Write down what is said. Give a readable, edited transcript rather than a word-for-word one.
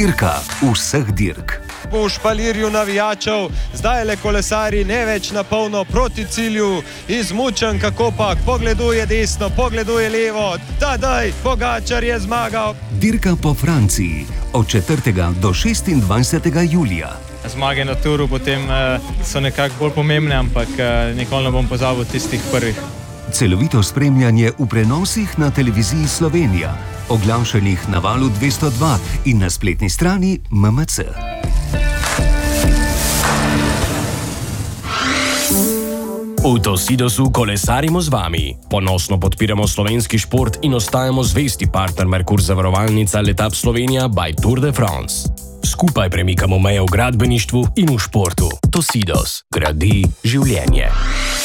Dirka vseh dirk. V špalirju navijačev, zdaj le kolesari ne več na polno proti cilju, izmučen kakopak, pogleduje desno, pogleduje levo, tadaj, Pogačar je zmagal. Dirka po Franciji od 4. do 26. julija. Zmage na turu potem so nekako bolj pomembne, ampak nikoli ne bom pozabil tistih prvih. Celovito spremljanje v prenosih na televiziji Slovenija, oglašenih na Valu 202 in na spletni strani MMC. V Tosidosu kolesarimo z vami. Ponosno podpiramo slovenski šport in ostajamo zvesti partner Merkur zavarovalnica Letap Slovenija by Tour de France. Skupaj premikamo meje v gradbeništvu in v športu. Tosidos gradi življenje.